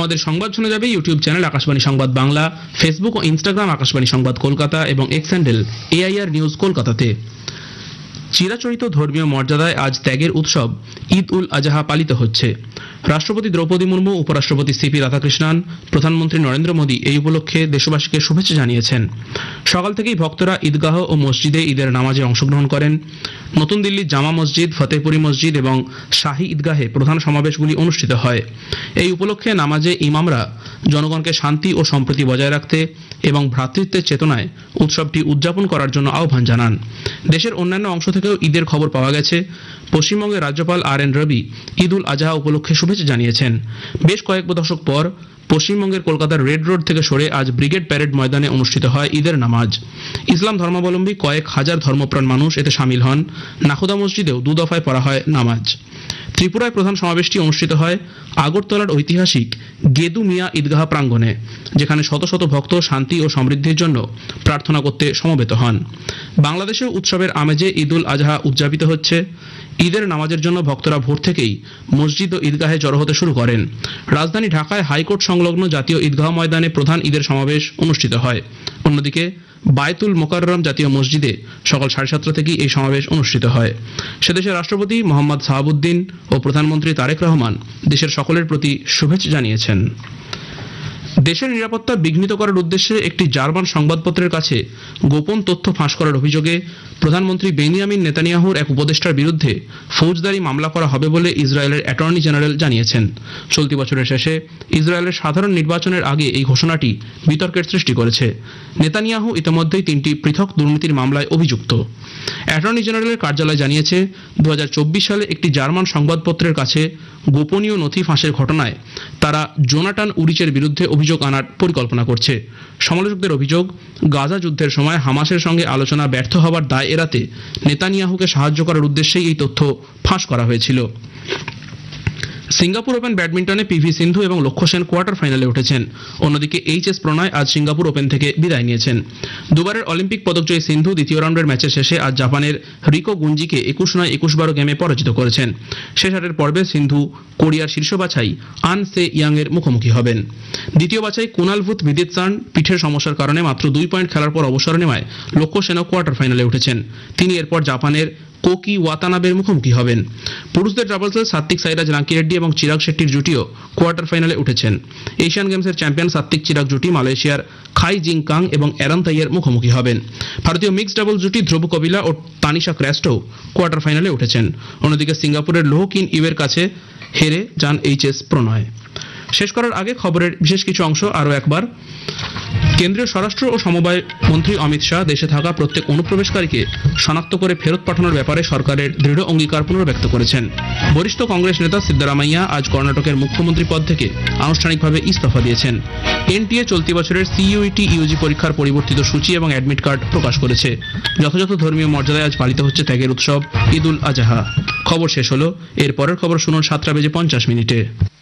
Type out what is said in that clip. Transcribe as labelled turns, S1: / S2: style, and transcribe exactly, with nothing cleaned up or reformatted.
S1: আমাদের সংবাদ শোনা যাবে ইউটিউব চ্যানেল আকাশবাণী সংবাদ বাংলা, ফেসবুক ও ইনস্টাগ্রাম আকাশবাণী সংবাদ কলকাতা এবং এক্স হ্যান্ডেল এআইআর নিউজ কলকাতাতে। চিরাচরিত ধর্মীয় মর্যাদায় আজ ত্যাগের উৎসব ঈদ উল আজহা পালিত হচ্ছে। রাষ্ট্রপতি দ্রৌপদী মুর্মু, উপরাষ্ট্রপতি সিপি রাধাকৃষ্ণন, প্রধানমন্ত্রী নরেন্দ্র মোদী এই উপলক্ষে দেশবাসীকে শুভেচ্ছা জানিয়েছেন। সকাল থেকেই ভক্তরা ঈদগাহ ও মসজিদে ঈদের নামাজে অংশগ্রহণ করেন। নতুন দিল্লির জামা মসজিদ, ফতেহপুরি মসজিদ এবং শাহী ঈদগাহে প্রধান সমাবেশগুলি অনুষ্ঠিত হয়। এই উপলক্ষে নামাজে ইমামরা জনগণকে শান্তি ও সম্প্রীতি বজায় রাখতে এবং ভ্রাতৃত্বের চেতনায় উৎসবটি উদযাপন করার জন্য আহ্বান জানান। দেশের অন্যান্য অংশ থেকেও ঈদের খবর পাওয়া গেছে। পশ্চিমবঙ্গের রাজ্যপাল আর এন রবি ঈদ উল আজহা উপলক্ষে শুভেচ্ছা জানিয়েছেন। বেশ কয়েক দশক পর পশ্চিমবঙ্গের কলকাতার রেড রোড থেকে সরে আজ ব্রিগেড প্যারেড ময়দানে অনুষ্ঠিত হয় ঈদের নামাজ। ইসলাম ধর্মাবলম্বী কয়েক হাজার ধর্মপ্রাণ মানুষ এতে সামিল হন। নাখোদা মসজিদেও দু দফায় পড়া হয় নামাজ। ত্রিপুরায় প্রধান সমাবেশটি অনুষ্ঠিত হয় আগরতলার ঐতিহাসিক গেদু মিয়া ঈদগাহ প্রাঙ্গণে, যেখানে শত শত ভক্ত শান্তি ও সমৃদ্ধির জন্য প্রার্থনা করতে সমবেত হন। বাংলাদেশেও উৎসবের আমেজে ঈদ উল আজহা উদযাপিত হচ্ছে। ঈদের নামাজের জন্য ভক্তরা ভোর থেকেই মসজিদ ও ঈদগাহে জড়ো হতে শুরু করেন। রাজধানী ঢাকায় হাইকোর্ট সংলগ্ন জাতীয় ঈদগাহ ময়দানে প্রধান ঈদের সমাবেশ অনুষ্ঠিত হয়। অন্যদিকে বায়তুল মোকাররম জাতীয় মসজিদে সকাল সাড়ে সাতটা থেকেই এই সমাবেশ অনুষ্ঠিত হয়। সেদেশের রাষ্ট্রপতি মোহাম্মদ শাহাবুদ্দিন ও প্রধানমন্ত্রী তারেক রহমান দেশের সকলের প্রতি শুভেচ্ছা জানিয়েছেন। দেশের নিরাপত্তা বিঘ্নিত করার উদ্দেশ্যে একটি জার্মান সংবাদপত্রের কাছে গোপন তথ্য ফাঁস করার অভিযোগে প্রধানমন্ত্রী বেনিয়ামিন নেতানিয়াহুর এক উপদেষ্টার বিরুদ্ধে ফৌজদারি মামলা করা হবে বলে ইসরায়েলের অ্যাটর্নি জেনারেল জানিয়েছেন। চলতি বছরের শেষে ইসরায়েলের সাধারণ নির্বাচনের আগে এই ঘোষণাটি বিতর্কের সৃষ্টি করেছে। নেতানিয়াহু ইতিমধ্যেই তিনটি পৃথক দুর্নীতির মামলায় অভিযুক্ত। অ্যাটর্নি জেনারেলের কার্যালয় জানিয়েছে, দু হাজার চব্বিশ সালে একটি জার্মান সংবাদপত্রের কাছে গোপনীয় নথি ফাঁসের ঘটনায় তারা জোনাটান উরিচের বিরুদ্ধে অভিযোগ আনার পরিকল্পনা করছে। সমালোচকদের অভিযোগ, গাজা যুদ্ধের সময় হামাসের সঙ্গে আলোচনা ব্যর্থ হওয়ার দায় এড়াতে নেতানিয়াহুকে সাহায্য করার উদ্দেশ্যেই এই তথ্য ফাঁস করা হয়েছিল। সিঙ্গাপুর ওপেন ব্যাডমিন্টনে পিভি সিন্ধু এবং লক্ষ্য সেন কোয়ার্টার ফাইনালে উঠেছেন। অন্যদিকে এইচ এস প্রণয় আজ সিঙ্গাপুর ওপেন থেকে বিদায় নিয়েছেন। দুবারের অলিম্পিক পদকজয়ী সিন্ধু দ্বিতীয় রাউন্ডের ম্যাচের শেষে আজ জাপানের রিকো গুঞ্জিকে একুশ নয় একুশ বারো গেমে পরাজিত করেছেন। শেষ আটের পর্বে সিন্ধু কোরিয়ার শীর্ষ বাছাই আন সে ইয়াং এর মুখোমুখি হবেন। দ্বিতীয় বাছাই কুনালভূত বিদিতসান পিঠের সমস্যার কারণে মাত্র দুই পয়েন্ট খেলার পর অবসর নেওয়ায় লক্ষ্য সেনও কোয়ার্টার ফাইনালে উঠেছেন। তিনি এরপর জাপানের কোকি ওয়াতানাবের মুখোমুখি হবেন। পুরুষদের ডাবলসে সাত্বিক সাইরাজ রাঙ্কিরেড্ডি এবং চিরাগ শেট্টির জুটিও কোয়ার্টার ফাইনালে উঠেছেন। এশিয়ান গেমসের চ্যাম্পিয়ন সাত্বিক চিরাগ জুটি মালয়েশিয়ার খাই জিং কাং এবং এরান তাইয়ের মুখোমুখি হবেন। ভারতীয় মিক্সড ডাবল জুটি ধ্রুব কবিলা ও তানিশা ক্র্যাস্টও কোয়ার্টার ফাইনালে উঠেছেন। অন্যদিকে সিঙ্গাপুরের লোহ কিন ইউয়ের কাছে হেরে যান এইচ এস প্রণয়। শেষ করার আগে খবরের বিশেষ কিছু অংশ আরও একবার। কেন্দ্রীয় স্বরাষ্ট্র ও সমবায় মন্ত্রী অমিত শাহ দেশে থাকা প্রত্যেক অনুপ্রবেশকারীকে শনাক্ত করে ফেরত পাঠানোর ব্যাপারে সরকারের দৃঢ় অঙ্গীকার পুনর্ব্যক্ত করেছেন। বরিষ্ঠ কংগ্রেস নেতা সিদ্দারামাইয়া আজ কর্ণাটকের মুখ্যমন্ত্রী পদ থেকে আনুষ্ঠানিকভাবে ইস্তফা দিয়েছেন। এনটিএ চলতি বছরের সিইউইটি ইউজি পরীক্ষার পরিবর্তিত সূচি এবং অ্যাডমিট কার্ড প্রকাশ করেছে। যথাযথ ধর্মীয় মর্যাদায় আজ পালিত হচ্ছে ত্যাগের উৎসব ঈদ উল আজহা। খবর শেষ হলো। এর পরের খবর শুনুন সাতটা বেজে পঞ্চাশ মিনিটে।